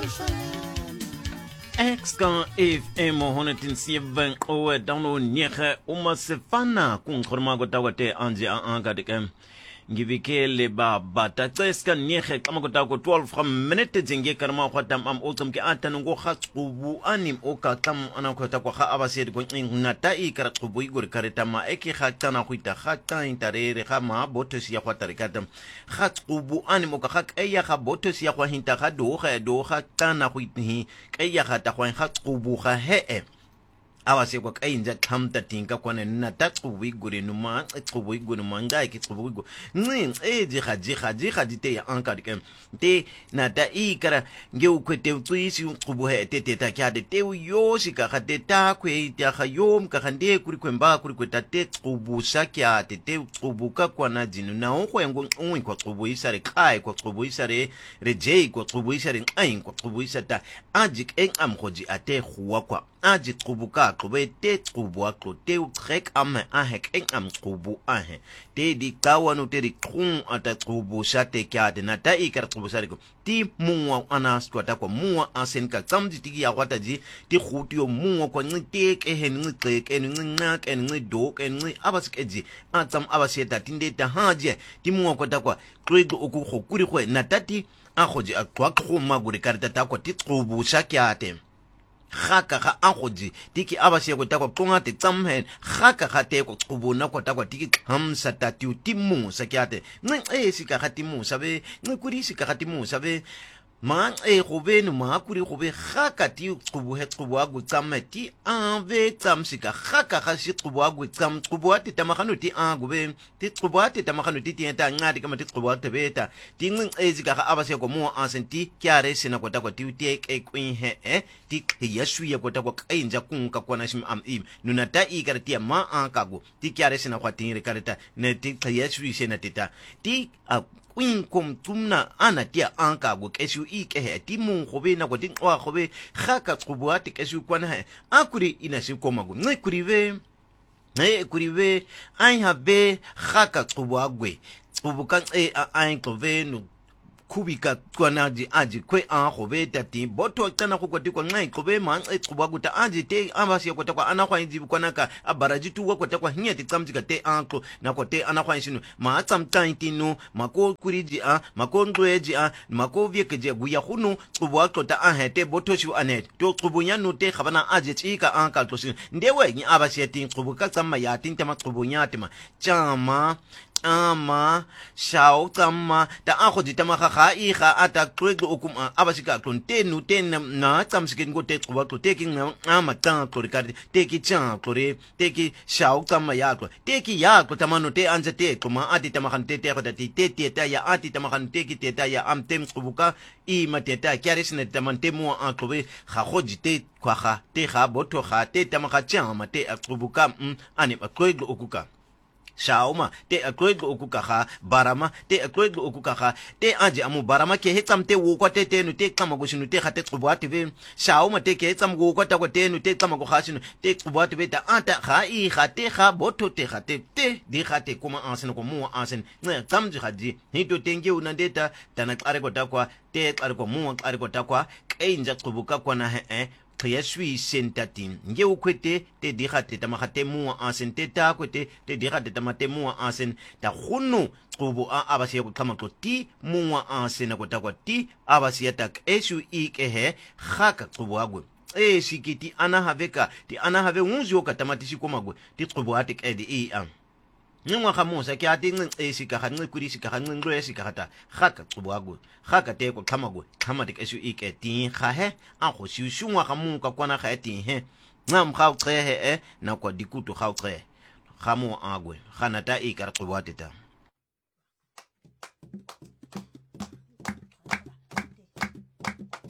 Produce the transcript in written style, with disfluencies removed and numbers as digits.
Exka FM 107 owe download nyeke umasefana kunkhormago tawate anje angadike ngivikele baba taceska nyeke kama kotako 12 minute zinge karma khwatam am otum ke atanu go khaqubu anim okatam anakhota kwa kha abasedi ko nata ikara qubu igor karetama eki khatana khwita khata intarere khama botosi ya khwatarikatam khaqubu anim okakhak eya kha botosi ya khwahinta khado khatana khwiti eya khata khwa khaqubu kha he awase kwa kainja khamta tinka kwana nata qubu igore numa qubu igore manga ki qubu igore jikha te ya ankadike te nata ikara nge ukwete utuisi qubu he te ta kyade te yoshi ka khate ta kwe ya khayom ka khande kuri kwemba kuri kweta te qubu sakya te qubu ka kwana jinu na onkwengo onwi kwa qubu isare kai kwa qubu isare rejei kwa qubu isare ain kwa qubu isata ajik en amkhoji ate khuwa kwa ajik qubu ka qobe te qubu aklo te utrek am ahek en am qubu ahe te di kawanu te di khun ata qubu sate kyade na ta ikar qubu sare ko ti muwa anas kwata kwa muwa asen ka tsamji tiki ya kwata ji ti khuti yo muwa kwa ngite ke hen ngite ke ngnak en ngidok en ngi abaskeji atsam abaseta tinde ta haje ti muwa kwata kwa kredo oku khokuri khwe na tati akhoji akwa khuma guri karta ta kwa ti qubu shakyate khaka kha akhoji tiki abashe ko takwa tonga te tsamhen khaka kha te ko qubuna ko takwa tiki khamsa tati timu sakyate ngi sika khatimu sabe ngi kuri sika khatimu sabe ma gobe no ma kuri gobe khaka ti qubu he qubu agu tsameti ave tsamsika khaka kha shi qubu agu tsam qubu ati tamakhano ti agube ti qubu ati tamakhano ti tienta ngadi kama ti qubu ati beta ti ngi sika kha abase ko mo asenti kyare sina ko takwa ti ke kwin he ti yashu ya ko takwa kainja kunka kwana shim am im nunata ikartia ma ankago ti kyare sina kwa tinire kareta ne ti yashu sina tita ti queen kom tumna anatia anka go keshu ike ti mun khobe na go tin wa khobe khaka qubu ati keshu kwana he akuri ina shi koma go ne kurive ai habe khaka qubu agwe qubu kan ai klove no kubika kwanaji aji kwe khobe tati boto tana ko kwati ko ngai khobe man qubu aguta aji te amasi ko takwa ana kwa inji kwanaka abaraji tu ko takwa hinyati tsamjika te anko na ko te ana kwa insinu ma tsamtaintinu mako kuriji mako ndweji mako vyekeje guya hunu qubu akota ahete boto shu anet to qubu nyanu te khabana aji chika anka to sin ndewe ni abasi tin qubu ka tsamma ya tin tema qubu nyatima chama ama shao tsamma ta akhoji tama ikha ata krego okum abasika klontenu ten na tsamsike ngote quba kloteki ama tan klorikati teki chan klore teki shao kama yaklo teki yaklo tamano te anja te kuma ati tamakan te te khota te ta ya ati tamakan teki te ta ya amtem qubuka I mateta kyarisne tamante mo aklobe khahoji te kwa te kha boto kha te tamaka chan mate qubuka ani krego okuka shauma te akroid okuka kha barama te akroid okuka kha te aje amu barama ke hetsam te wo kwate te no te kama go shinu te khate qubati ve shauma te ke hetsam go kwata ko te no te kama go khashinu te qubati ve ta anta kha I khate kha boto te khate te di khate kuma ansen ko mu ansen ne tamji khaji hito tenge unandeta tana qare ko takwa te qare ko mu qare ko takwa kainja qubuka kwana he yashui sentatin nge ukwete te dikhate tamakhate mu ansen te ta kwete te dikhate tamate mu ansen ta khunu qubu abasiya kukhama ti mu ansen ko takwa ti abasiya tak eshu ike he khaka qubu agwe sikiti ana haveka ti ana have unzi ka tamatisi komagwe ti qubu atik edi Nwa khamusa ki ati sika khanqi kuri sika khanqi ngwe sika khata khaka qubu agwe khaka te ko khamago khamatik eshu ike ti kha he akho shu nwa khamu ka kwana kha ti he ngam kha uqe he na kwa dikutu kha uqe khamu agwe khana ta ikar qubu atita